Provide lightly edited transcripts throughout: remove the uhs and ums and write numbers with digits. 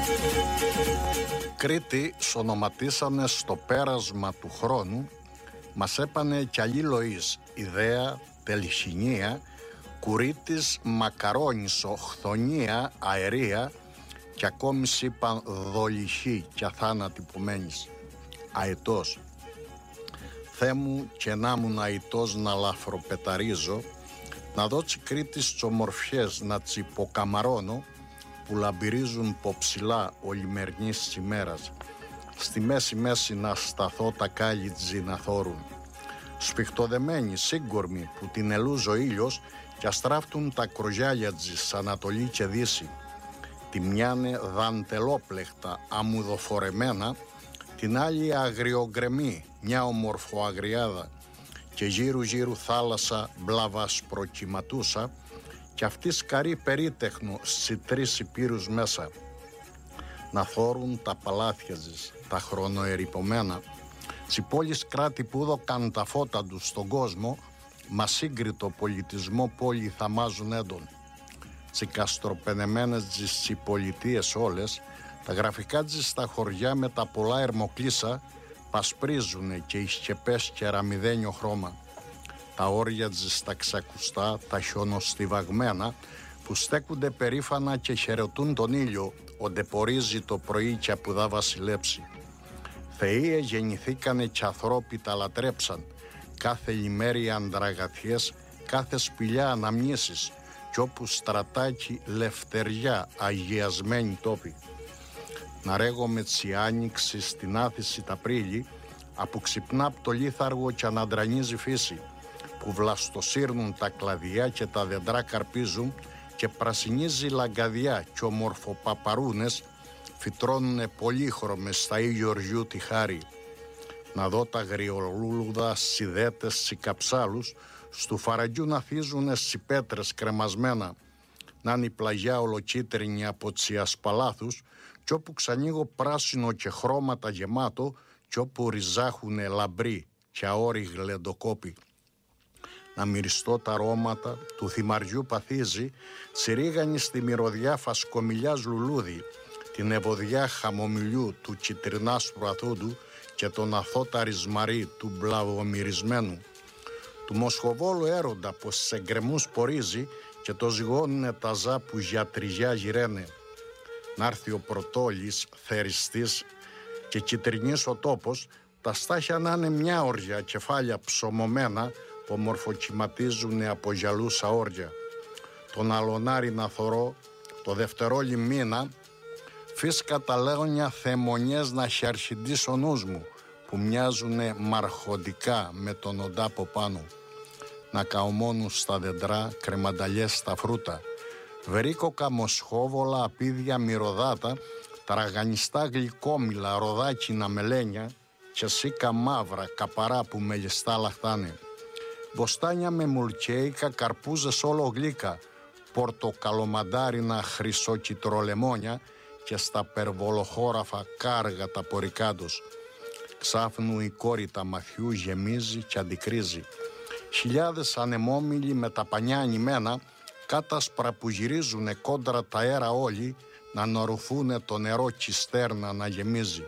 Κρήτη σονοματίσανε στο πέρασμα του χρόνου, μας έπανε κι αλλή Λοΐς, Ιδέα, Τελχηνία, Κουρίτης, Μακαρόνισο, Χθονία, Αερία κι ακόμη είπαν Δολυχή κι αθάνατη που μένεις. Αετός. Θεέ μου και να μου αητός να λαφροπεταρίζω, να δώσει Κρήτης τσομορφιές να τσιποκαμαρώνω, που λαμπυρίζουν ποψηλά ολημερνής ημέρας. Στη μέση να σταθώ τα κάλιτζι να θόρουν. Σφιχτοδεμένοι, σύγκορμοι που την ελούζω ο ήλιος και αστράφτουν τα κρογιάλια τζις Ανατολή και Δύση. Τη μιάνε δαντελόπλεχτα, αμμουδοφορεμένα, την άλλη αγριογκρεμή, μια ομορφοαγριάδα και γύρου θάλασσα μπλαβας προκυματούσα κι αυτή σκαρεί περίτεχνο στις 3 υπήρους μέσα. Να θόρουν τα παλάθια της, τα χρονοερυπωμένα, τσι πόλεις κράτη που δώκαν τα φώτα τους στον κόσμο, μα σύγκριτο πολιτισμό πόλη θαμάζουν έντον. Τσι καστροπενεμένες τις πολιτείες όλες, τα γραφικά της στα χωριά με τα πολλά ερμοκλίσα, πασπρίζουνε και οι σκεπές και ραμιδένιο χρώμα. Τα όρια της στα ξακουστά, τα χιονοστιβαγμένα, που στέκονται περήφανα και χαιρετούν τον ήλιο, όντε πορίζει το πρωί κι απουδά βασιλέψει. Θεοί γεννηθήκανε κι ανθρώποι τα λατρέψαν, κάθε λιμέρι αντραγαθιές, κάθε σπηλιά αναμνήσεις, κι όπου στρατάκι λευτεριά αγιασμένη τόποι. Να ρέγομαι τσι άνοιξη στην Άθηση τα πρίλη, που ξυπνά απ' το λίθαργο κι αναντρανίζει φύση, που βλαστοσύρνουν τα κλαδιά και τα δεντρά καρπίζουν και πρασινίζει λαγκαδιά κι ομορφοπαπαρούνες φυτρώνουνε πολύχρωμες στα Ιγιοργιού τη χάρη. Να δω τα γριολούλουδα σιδέτες σι καψάλους στου φαραγγιού να θίζουνε σι πέτρες κρεμασμένα, να είναι η πλαγιά ολοκίτρινη από τσι ασπαλάθους κι όπου ξανοίγω πράσινο και χρώματα γεμάτο κι όπου ριζάχουνε λαμπροί και αόρι γλεντοκόποι. Να μυριστώ τα αρώματα του θυμαριού παθίζει, τσιρίγανη στη μυρωδιά φασκομιλιάς λουλούδι, την ευωδιά χαμομηλιού του κιτρινάσπρου αθούντου και τον αθώτα ρισμαρί του μπλαβομυρισμένου. Του μοσχοβόλου έρωτα πως σε γκρεμούς πορίζει και το ζυγώνουνε τα ζά που για τριγιά γυρένε. Να'ρθει ο πρωτόλης θεριστής και κιτρινής ο τόπος, τα στάχια να είναι μια όρια κεφάλια ψωμωμένα που μορφοκυματίζουνε από γυαλούσα όρια. Τον αλωνάρι να θωρώ το δευτερόλι μήνα, φύσκα τα λέονια θεμονιές να χιαρχιντής ο νους μου, που μοιάζουνε μαρχοντικά με τον οντάπο πάνω. Να καομώνουν στα δεντρά κρεμανταλιές στα φρούτα, βερίκοκα μοσχόβολα απίδια μυρωδάτα, τραγανιστά γλυκόμηλα ροδάκινα μελένια και σίκα μαύρα καπαρά που μελιστά λαχτάνε. Μποστάνια με μουλκέικα, καρπούζες όλο γλύκα, πορτοκαλομαντάρινα χρυσόκιτρολεμόνια και στα περβολοχώραφα κάργα τα πορικάντος. Ξάφνου η κόρη τα μαθιού γεμίζει και αντικρίζει. Χιλιάδες ανεμόμυλοι με τα πανιά ανημένα, κάτασπρα που γυρίζουνε κόντρα τα αέρα όλοι, να νορουφούνε το νερό κι στέρνα να γεμίζει.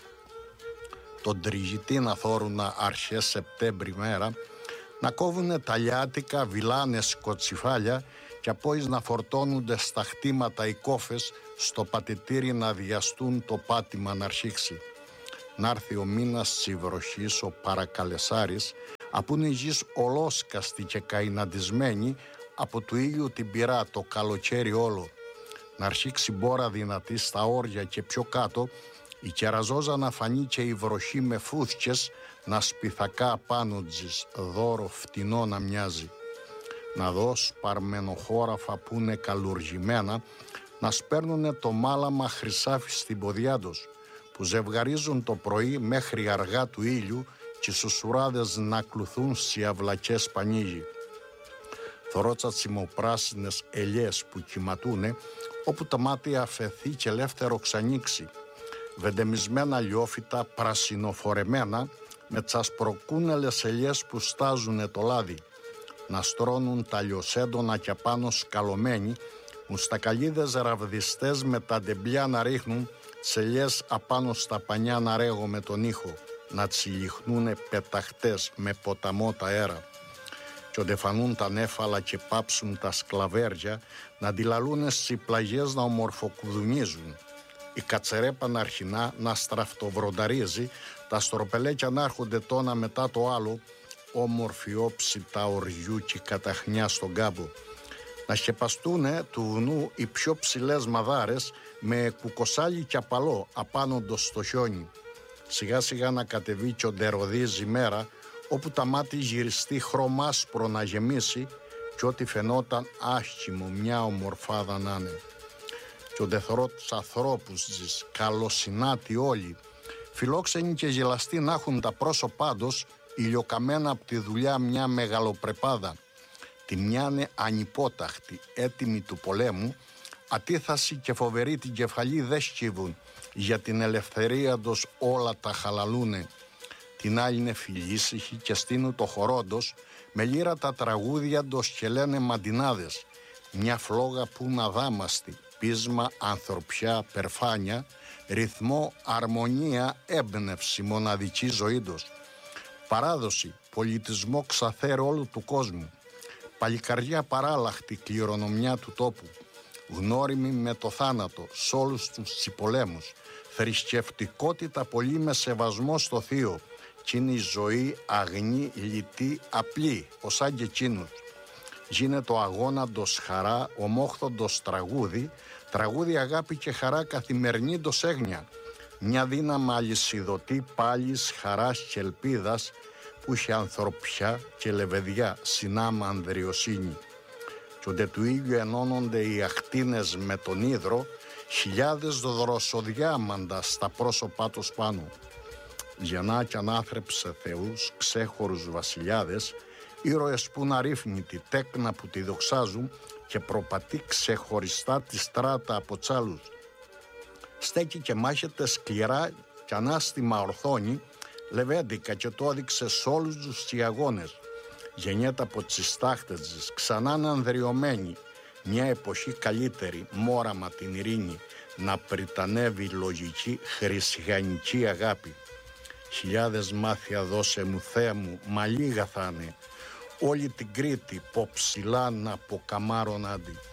Τον τριγητή να θόρουνε αρχές Σεπτέμβρη μέρα, να κόβουνε τα λιάτικα, βιλάνες, κοτσιφάλια και από εις να φορτώνονται στα χτήματα οι κόφες στο πατητήρι να διαστούν το πάτημα να αρχίξει. Να'ρθει ο μήνας της βροχής ο παρακαλεσάρης, απού είναι η γης ολόσκαστη και καηναντισμένη από του ήλιου την πυρά το καλοκαίρι όλο. Να αρχίξει μπόρα δυνατή στα όρια και πιο κάτω, η κεραζόζα να φανεί και η βροχή με φούθκες να σπιθακά απάνω της, δώρο φτηνό να μοιάζει. Να δω σπαρμενοχώραφα που είναι καλουργημένα, να σπέρνουνε το μάλαμα χρυσάφι στην ποδιά τους, που ζευγαρίζουν το πρωί μέχρι αργά του ήλιου και οι σουσουράδες να κλουθούν σε αυλακές πανίγι. Θωρώ τσατσιμοπράσινες ελιές που κυματούνε, όπου τα μάτια αφαιθεί και ελεύθερο ξανοίξει. Βεντεμισμένα λιόφυτα πρασινοφορεμένα, με τσασπροκούνελες ελιές που στάζουνε το λάδι. Να στρώνουν τα λιοσέντονα και απάνω σκαλωμένοι, μουστακαλίδες ραβδιστές με τα ντεμπλιά να ρίχνουν τσελιές απάνω στα πανιά να ρέγω με τον ήχο, να τσιλιχνούνε πεταχτές με ποταμό τα αέρα. Κι όντε φανούν τα νέφαλα και πάψουν τα σκλαβέρια, να αντιλαλούνε στις πλαγιές να ομορφοκουδουνίζουν. Η κατσερέπα να αρχινά να στραφτοβρονταρίζει, τα στροπελέκια να έρχονται το ένα μετά το άλλο, όμορφη όψη τα οριού και καταχνιά στον κάμπο. Να σκεπαστούνε του βουνού οι πιο ψηλές μαδάρες με κουκοσάλι και απαλό απάνοντος στο χιόνι. Σιγά σιγά να κατεβεί κι οντεροδίζει μέρα, όπου τα μάτι γυριστεί χρωμάσπρο να γεμίσει κι ό,τι φαινόταν άσχημο μια ομορφάδα να είναι. Κι όντε θωρώ τους ανθρώπους της καλοσυνάτοι όλοι, φιλόξενοι και γελαστοί να έχουν τα πρόσωπά τους, ηλιοκαμένα από τη δουλειά μια μεγαλοπρεπάδα. Τη μιάνε ανυπόταχτη, έτοιμη του πολέμου, ατίθαση και φοβερή την κεφαλή δε σκύβουν, για την ελευθερία τους όλα τα χαλαλούνε. Την άλλη είναι φιλήσυχη και στείνουν το χορόντος, με λύρα τα τραγούδια τους και λένε μαντινάδες. Μια φλόγα που είναι αδάμαστη, πείσμα, ανθρωπιά, περφάνια, ρυθμό, αρμονία, έμπνευση, μοναδική ζωή τους. Παράδοση, πολιτισμό ξαθέρ όλου του κόσμου. Παλικαριά παράλλαχτη κληρονομιά του τόπου. Γνώριμη με το θάνατο σ' όλους τους τσιπολέμους. Θρησκευτικότητα πολύ με σεβασμό στο θείο. Κι είναι η ζωή αγνή, λιτή, απλή, ως και εκείνους. Γίνεται ο αγώναντος χαρά, ομόχθοντος τραγούδι, τραγούδι αγάπη και χαρά καθημερινή ντος έγνοια. Μια δύναμα αλυσιδωτή πάλης, χαράς και ελπίδας, που είχε ανθρωπιά και λεβεδιά, συνάμα ανδριοσύνη. Κι όντε του ήλιου ενώνονται οι αχτίνες με τον ύδρο, χιλιάδες δροσοδιάμαντα στα πρόσωπά τους πάνω. Γεννά κι ανάθρεψε θεούς, ξέχωρους βασιλιάδες, ήρωες που είναι αρρύθμιτοι, τέκνα που τη δοξάζουν και προπατεί ξεχωριστά τη στράτα από τσάλους. Στέκει και μάχεται σκληρά κι ανάστημα ορθώνει, λεβέντικα και το έδειξε σ' όλους τους αγώνες. Γεννιέται από τις τάχτες της, ξανά ανδριωμένη, μια εποχή καλύτερη, μόραμα την ειρήνη, να πριτανεύει λογική χριστιανική αγάπη. Χιλιάδες μάθια δώσε μου Θεέ μου, μα λίγα θα είναι, όλη την Κρήτη ποψηλά να αποκαμάρων άντι.